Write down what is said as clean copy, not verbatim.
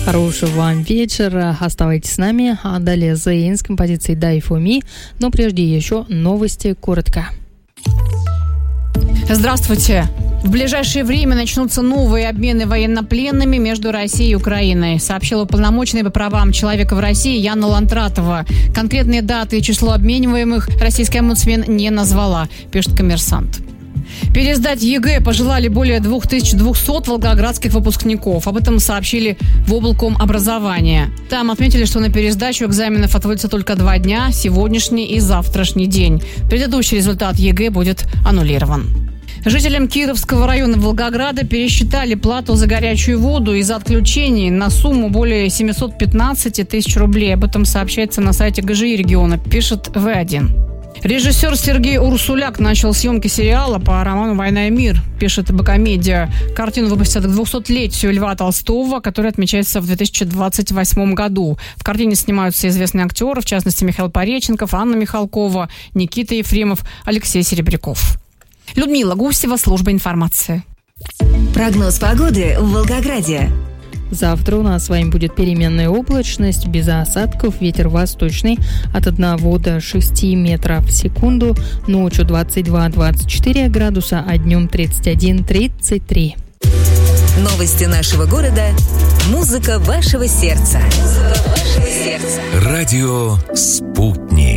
Хорошего вам вечера. Оставайтесь с нами. А далее Зейн с композицией «Die for me». Но прежде еще новости коротко. Здравствуйте. В ближайшее время начнутся новые обмены военнопленными между Россией и Украиной, сообщила уполномоченная по правам человека в России Яна Лантратова. Конкретные даты и число обмениваемых российский омбудсмен не назвала, пишет «Коммерсант». Пересдать ЕГЭ пожелали более 2200 волгоградских выпускников. Об этом сообщили в облкомобразования. Там отметили, что на пересдачу экзаменов отводится только 2 дня – сегодняшний и завтрашний день. Предыдущий результат ЕГЭ будет аннулирован. Жителям Кировского района Волгограда пересчитали плату за горячую воду из-за отключений на сумму более 715 тысяч рублей. Об этом сообщается на сайте ГЖИ региона, пишет В1. Режиссер Сергей Урсуляк начал съемки сериала по роману «Война и мир», пишет Бакомедиа. Картину выпустят к 200-летию Льва Толстого, который отмечается в 2028 году. В картине снимаются известные актеры, в частности Михаил Пореченков, Анна Михалкова, Никита Ефремов, Алексей Серебряков. Людмила Гусева, служба информации. Прогноз погоды в Волгограде. Завтра у нас с вами будет переменная облачность, без осадков, ветер восточный от 1 до 6 метров в секунду, ночью 22-24 градуса, а днем 31-33. Новости нашего города. Музыка вашего сердца. Радио «Спутник».